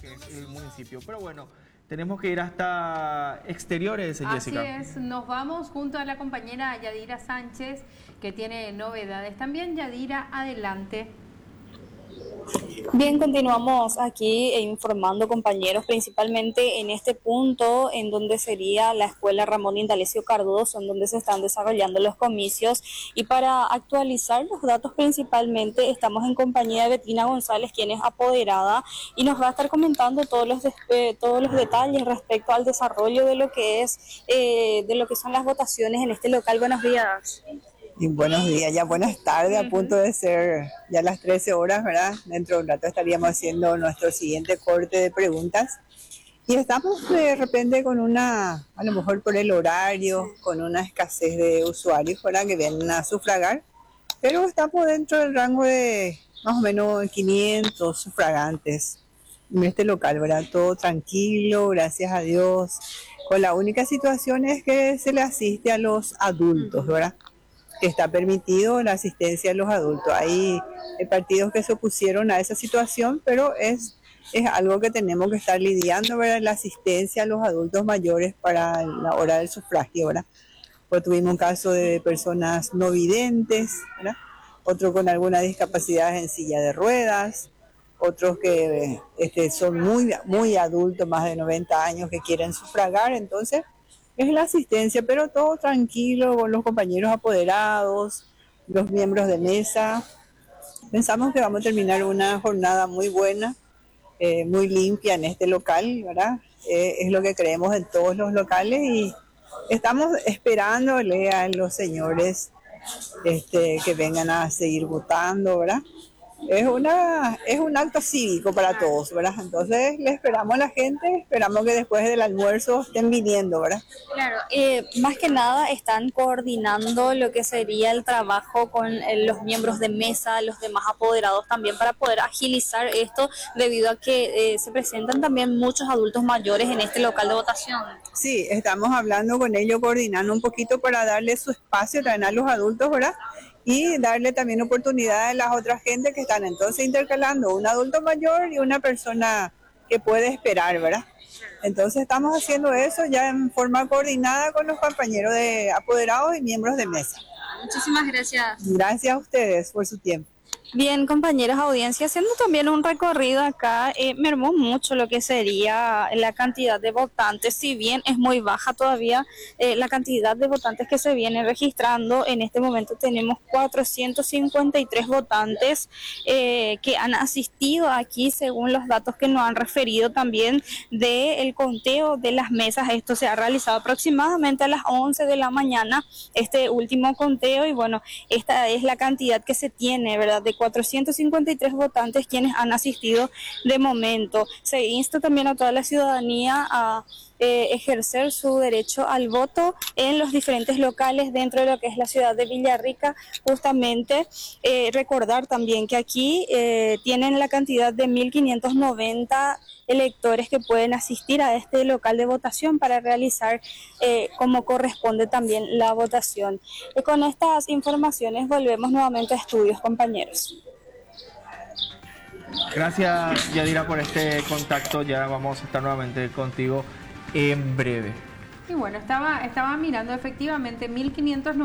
es el municipio. Pero bueno, tenemos que ir hasta exteriores, Jessica. Así es, nos vamos junto a la compañera Yadira Sánchez, que tiene novedades también. Yadira, adelante. Bien, continuamos aquí informando, compañeros, principalmente en este punto en donde sería la escuela Ramón Indalecio Cardoso, en donde se están desarrollando los comicios. Y para actualizar los datos principalmente estamos en compañía de Betina González, quien es apoderada y nos va a estar comentando todos los detalles respecto al desarrollo de lo que es de lo que son las votaciones en este local. Buenos días. Y buenos días, ya buenas tardes, a punto de ser ya las 13 horas, ¿verdad? Dentro de un rato estaríamos haciendo nuestro siguiente corte de preguntas. Y estamos de repente con a lo mejor por el horario, con una escasez de usuarios, ¿verdad? Que vienen a sufragar, pero estamos dentro del rango de más o menos 500 sufragantes en este local, ¿verdad? Todo tranquilo, gracias a Dios. Con la única situación es que se le asiste a los adultos, ¿verdad? Que está permitido la asistencia a los adultos. Hay partidos que se opusieron a esa situación, pero es algo que tenemos que estar lidiando, ¿verdad? La asistencia a los adultos mayores para la hora del sufragio, ¿verdad? Pues tuvimos un caso de personas no videntes, ¿verdad? Otro con alguna discapacidad en silla de ruedas, otros que son muy adultos, más de 90 años, que quieren sufragar. Entonces es la asistencia, pero todo tranquilo, con los compañeros apoderados, los miembros de mesa. Pensamos que vamos a terminar una jornada muy buena, muy limpia en este local, ¿verdad? Es lo que creemos en todos los locales y estamos esperándole a los señores que vengan a seguir votando, ¿verdad? Es un acto cívico para todos, ¿verdad? Entonces le esperamos a la gente, esperamos que después del almuerzo estén viniendo, ¿verdad? Claro, más que nada están coordinando lo que sería el trabajo con los miembros de mesa, los demás apoderados también, para poder agilizar esto, debido a que se presentan también muchos adultos mayores en este local de votación. Sí, estamos hablando con ellos, coordinando un poquito para darle su espacio también a los adultos, ¿verdad? Y darle también oportunidad a las otras gente que están entonces intercalando un adulto mayor y una persona que puede esperar, ¿verdad? Entonces estamos haciendo eso ya en forma coordinada con los compañeros de apoderados y miembros de mesa. Muchísimas gracias. Gracias a ustedes por su tiempo. Bien, compañeros, audiencia, haciendo también un recorrido acá, mermó mucho lo que sería la cantidad de votantes. Si bien es muy baja todavía la cantidad de votantes que se viene registrando. En este momento tenemos 453 votantes que han asistido aquí, según los datos que nos han referido también del conteo de las mesas. Esto se ha realizado aproximadamente a las 11 de la mañana, este último conteo, y bueno, esta es la cantidad que se tiene, ¿verdad?, de 453 votantes quienes han asistido de momento. Se insta también a toda la ciudadanía a ejercer su derecho al voto en los diferentes locales dentro de lo que es la ciudad de Villarrica. Justamente recordar también que aquí tienen la cantidad de 1.590 electores que pueden asistir a este local de votación para realizar como corresponde también la votación. Con estas informaciones volvemos nuevamente a estudios, compañeros. Gracias, Yadira, por este contacto. Ya vamos a estar nuevamente contigo en breve. Y bueno, estaba mirando efectivamente 1.500